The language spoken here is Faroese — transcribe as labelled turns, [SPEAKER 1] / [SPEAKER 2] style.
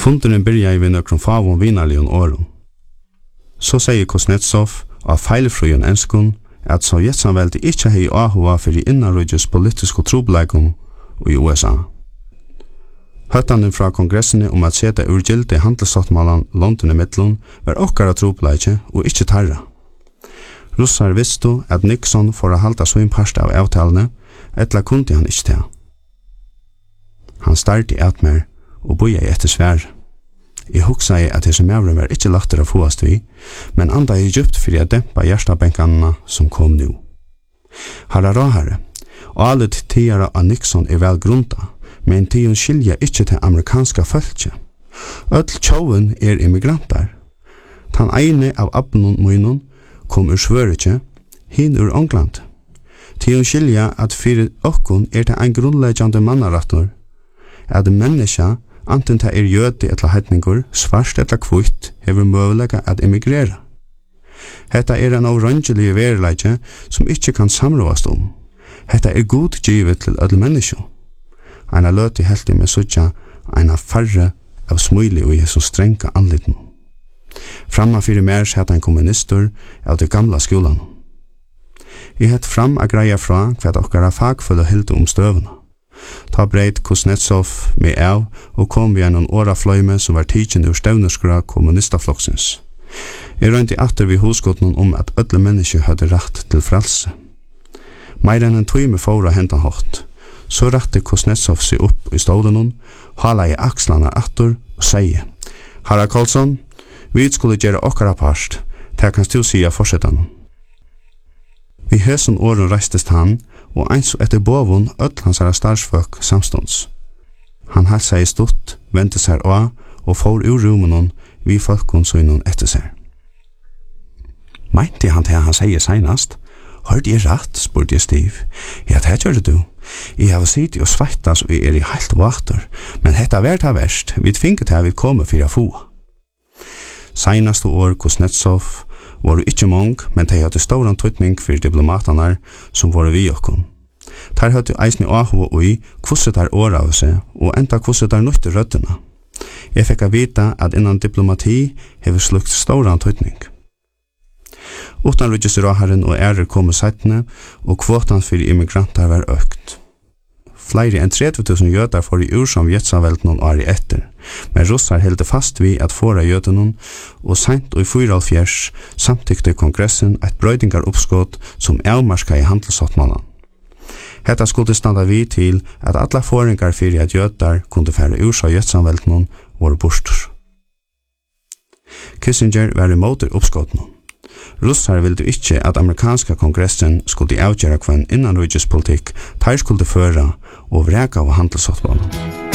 [SPEAKER 1] Funderen byrja vi nøkron favon vinarligon åren. Så sier Kuznetsov av feilfrøyen enskun at Sovjetsamveldet ikke hei ahua for innanrydges politiske trobeleikon i USA. Høttanen fra kongressene om at seta urgilde handelssattmalan London i midtlun var okkara trobeleike og ikke tarra. Russar visste at Nixon for å halda så part av avtalene, etla kunde han ikke ta. Han starti at mer og boja i etter svær. Jeg hugsa at disse mævren var ikke lagtere å fåast vi, men anda i djupt for å dempa hjertabenkanene som kom nu. Herra råherre, og alle tidigere av Nixon vel grunta, men tiden skilja ikke til amerikanska fölkje. Öll tjoven immigrantar. Tan ene av abbenon munnen kom ur Svøritje, hin ur England. Tiden skilja at fyrir okkon det ein grunnleggjande mannarattor, at menneska, anten ta jødi etla heitningur, svart etla kvitt, hever møvelega at emigrera. Hetta en orangelige verleidje som ikkje kan samråast om. Hetta god givet til öll menneska. Eina løti heldi med suttja eina farre av smøyli og i som strenga anliten. Framma fyrir mer sett ein kommunistur av det gamla skolan. Jeg hett fram a greia fra hva okkara fagfulle hilde støvuna. Ta breit Kuznetsov med av og kom vi en årafløyme som var tidsin ur stevnerskra kommunistafloksins. Jeg røynti atter vi hosgåtten at ødle mennesker hadde rett til frelse. Meir enn en tøyme fåra hentan hårt. Så rette Kuznetsov seg opp i stålen, hala i akslana atter og sier: Harald Karlsson, vi skulle gjøre okkara part, det kan du sia forsetan. Vi høsen åren reistest han, og eins etter bovun öll hans starsfolk samstånds. Han halsa i stort, vente seg av, og får ur rumenon vi folkens søgnon etter seg. Meinti han til han sier seinast? Hørte jeg rett, spurte jeg stiv. Ja, det gjør du. Jeg har sittet og svettas og i helt vakter, men hetta vært av verst, vi tvinget til vi komme for å få. Seinaste år Kuznetsov var ikke mong, men de hadde stor tøytning for diplomaterna som var vi okkon. Der hadde eisne ahua i hvordan der åra av seg, og enda hvordan der nøytte røttene. Jeg fikk vite at innan diplomati hever slukt stor tøytning. Utanriksrådherren og ærer kom settene, og kvotan for immigranter var økt. Flere enn 30.000 jøder får i ur som Sovjetsamveldet noen år etter, men russar heldte fast vi at fåra jødenen, og sent og i 44 samtykte kongressen et brøydingar oppskott som avmarska i handelssattmalan. Hetta skulle standa vi til at alla fåringar fyrir at jødar kunde fære ur Sovjetsamveldet noen var borster. Kissinger var imot oppskotten. Russar ville ikke at amerikanska kongressen skulle avgjøre hva en innanrikspolitikk der skulle føre og vreka av handelsavtalen.